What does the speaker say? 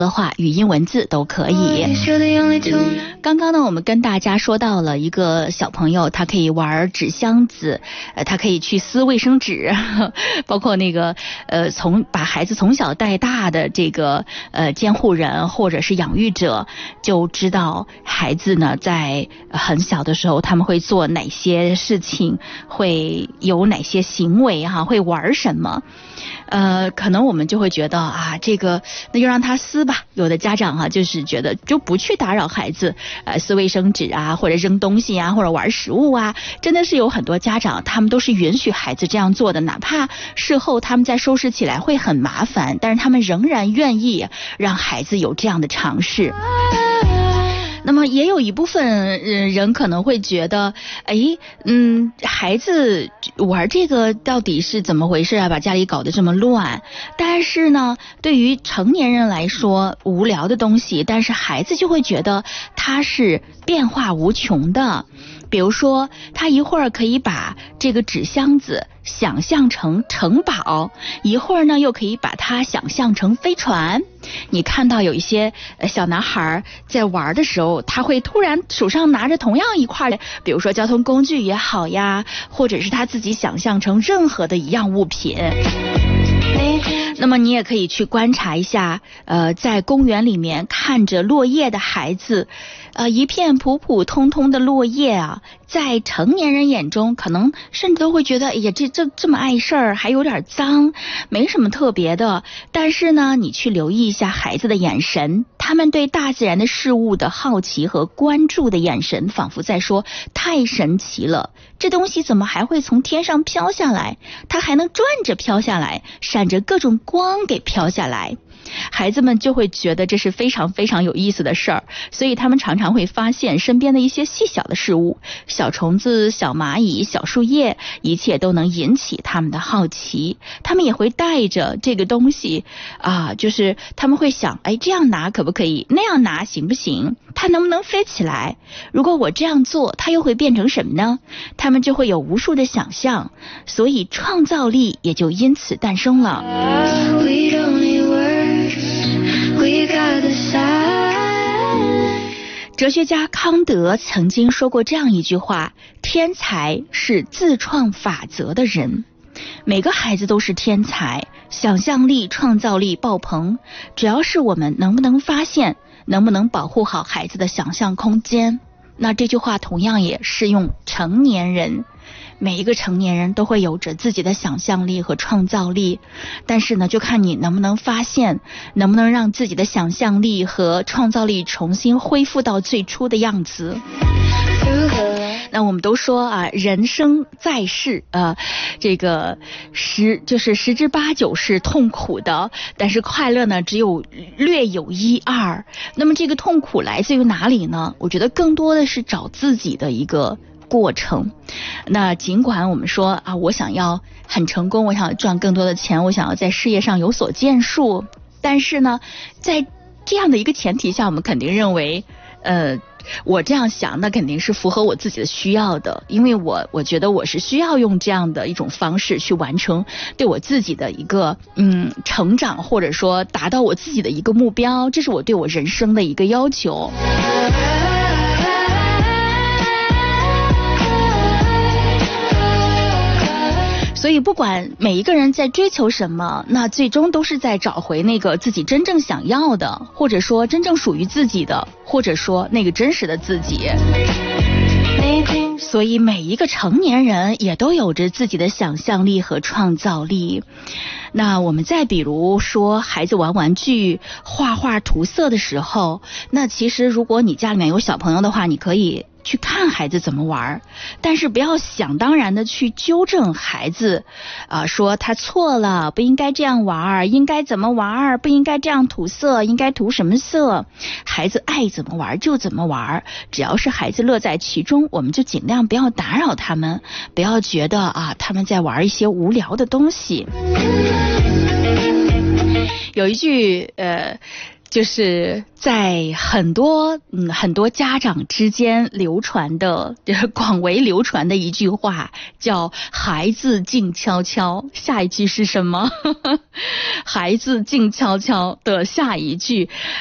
的话，语音文字都可以。刚刚呢，我们跟大家说到了一个小朋友，他可以玩纸箱子，他可以去撕卫生纸，包括那个把孩子从小带大的这个监护人或者是养育者，就知道孩子呢在很小的时候他们会做哪些事情，会有哪些行为会玩什么。可能我们就会觉得啊，这个那就让他撕吧。有的家长就是觉得就不去打扰孩子，撕卫生纸啊，或者扔东西啊，或者玩食物啊，真的是有很多家长他们都是允许孩子这样做的，哪怕事后他们再收拾起来会很麻烦，但是他们仍然愿意让孩子有这样的尝试。那么也有一部分人可能会觉得，孩子玩这个到底是怎么回事啊？把家里搞得这么乱。但是呢，对于成年人来说，无聊的东西，但是孩子就会觉得它是变化无穷的。比如说，他一会儿可以把这个纸箱子想象成城堡，一会儿呢又可以把它想象成飞船。你看到有一些小男孩在玩的时候，他会突然手上拿着同样一块，比如说交通工具也好呀，或者是他自己想象成任何的一样物品。那么你也可以去观察一下，在公园里面看着落叶的孩子，一片普普通通的落叶啊，在成年人眼中可能甚至都会觉得，哎呀，这么碍事儿，还有点脏，没什么特别的。但是呢，你去留意一下孩子的眼神，他们对大自然的事物的好奇和关注的眼神，仿佛在说，太神奇了，这东西怎么还会从天上飘下来，它还能转着飘下来，闪着各种光给飘下来。孩子们就会觉得这是非常非常有意思的事儿，所以他们常常会发现身边的一些细小的事物，小虫子、小蚂蚁、小树叶，一切都能引起他们的好奇。他们也会带着这个东西就是他们会想，这样拿可不可以，那样拿行不行，它能不能飞起来，如果我这样做它又会变成什么呢？他们就会有无数的想象，所以创造力也就因此诞生了。哲学家康德曾经说过这样一句话，天才是自创法则的人。每个孩子都是天才，想象力、创造力爆棚，只要是我们能不能发现，能不能保护好孩子的想象空间。那这句话同样也适用成年人，每一个成年人都会有着自己的想象力和创造力，但是呢，就看你能不能发现，能不能让自己的想象力和创造力重新恢复到最初的样子。那我们都说人生在世这个十之八九是痛苦的，但是快乐呢只有略有一二。那么这个痛苦来自于哪里呢？我觉得更多的是找自己的一个过程。那尽管我们说我想要很成功，我想要赚更多的钱，我想要在事业上有所建树，但是呢，在这样的一个前提下，我们肯定认为我这样想那肯定是符合我自己的需要的，因为我觉得我是需要用这样的一种方式去完成对我自己的一个成长，或者说达到我自己的一个目标，这是我对我人生的一个要求。所以不管每一个人在追求什么，那最终都是在找回那个自己真正想要的，或者说真正属于自己的，或者说那个真实的自己。所以每一个成年人也都有着自己的想象力和创造力。那我们再比如说孩子玩玩具、画画涂色的时候，那其实如果你家里面有小朋友的话，你可以去看孩子怎么玩，但是不要想当然的去纠正孩子说他错了，不应该这样玩，应该怎么玩，不应该这样涂色，应该涂什么色。孩子爱怎么玩就怎么玩，只要是孩子乐在其中，我们就尽量不要打扰他们，不要觉得他们在玩一些无聊的东西。有一句就是在很多家长之间流传的，就是广为流传的一句话，叫孩子静悄悄。下一句是什么？孩子静悄悄的下一句